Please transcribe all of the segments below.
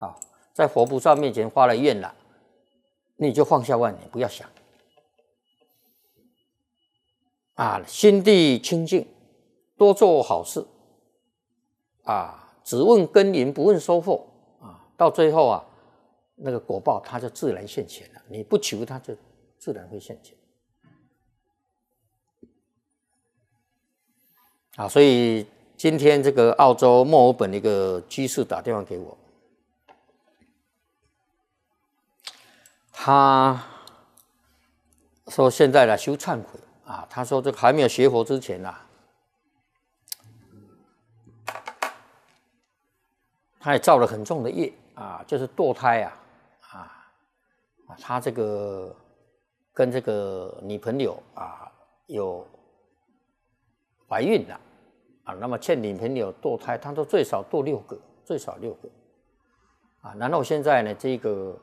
啊，在佛菩萨面前发了愿了，你就放下妄念，不要想啊，心地清净，多做好事啊，只问耕耘不问收获啊，到最后啊，那个果报它就自然现前了，你不求它就自然会现前啊。所以今天这个澳洲墨尔本的一个居士打电话给我，他说现在来修忏悔啊，他说这个还没有学佛之前啊，他也造了很重的业啊，就是堕胎他这个跟这个女朋友啊有怀孕了啊，那么欠女朋友堕胎，他说最少堕6个，最少6个啊，然后现在呢这个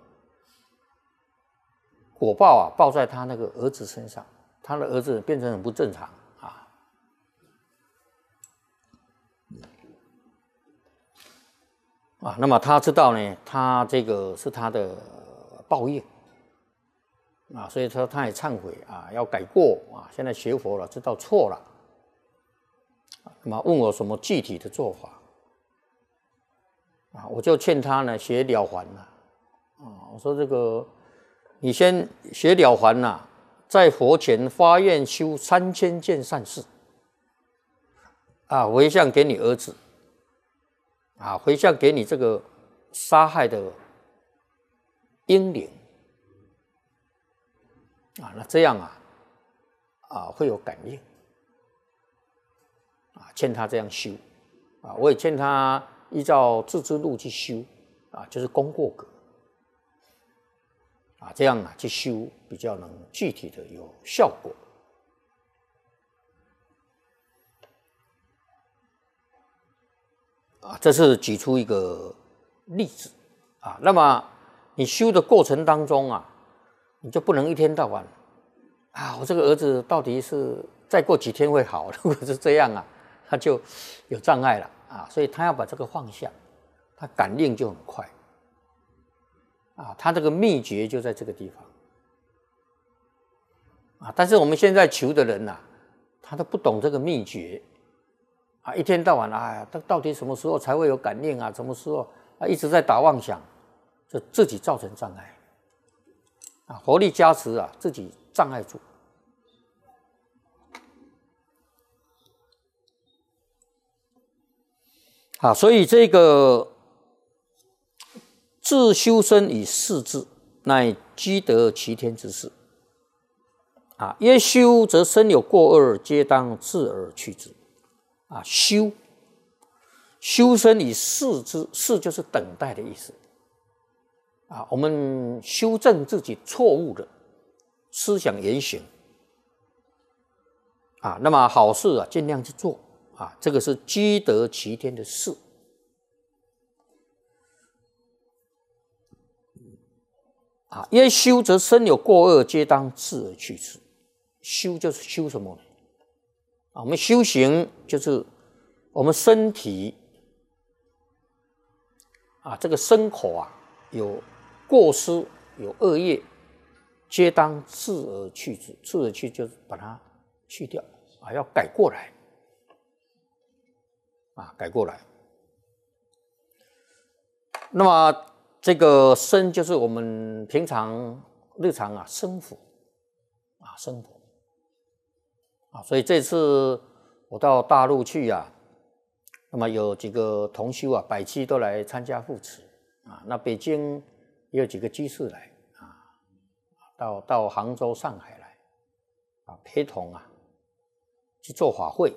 果报啊报在他那个儿子身上，他的儿子变成很不正常那么他知道呢，他这个是他的报应啊，所以说他也忏悔啊，要改过啊，现在学佛了，知道错了，那么问我什么具体的做法啊，我就劝他呢学了凡我说这个你先学了凡在佛前发愿修3000件善事啊，回向给你儿子啊，回向给你这个杀害的婴灵啊，那这样会有感应啊，劝他这样修啊，我也劝他依照自知路去修啊，就是功过格啊，这样去修比较能具体的有效果啊，这是举出一个例子啊。那么你修的过程当中你就不能一天到晚我这个儿子到底是再过几天会好，如果是这样他就有障碍了所以他要把这个放下，他感应就很快他这个秘诀就在这个地方但是我们现在求的人他都不懂这个秘诀一天到晚他到底什么时候才会有感应什么时候一直在打妄想，就自己造成障碍佛力加持自己障碍住所以这个自修身以事智，乃积德齐天之事曰修则身有过恶，皆当自而去之修身以事之，事就是等待的意思我们修正自己错误的思想言行那么好事尽量去做这个是积德齐天的事曰修则身有过恶，皆当自而去之。修就是修什么呢？我们修行就是我们身体这个身口有过失有恶业，皆当自而去之。自而去就是把它去掉要改过来改过来。那么这个身就是我们平常日常生活生活所以这次我到大陆去那么有几个同修170都来参加护持那北京也有几个居士来到杭州上海来陪同去做法会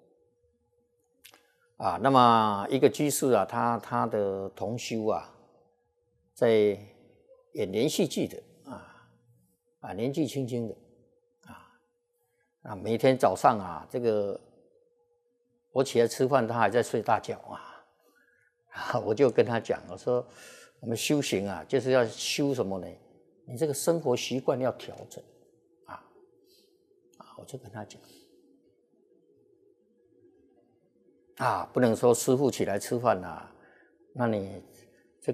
那么一个居士他的同修在演连续剧的年纪轻轻的每天早上这个我起来吃饭，他还在睡大觉我就跟他讲，我说我们修行就是要修什么呢？你这个生活习惯要调整我就跟他讲不能说师父起来吃饭那你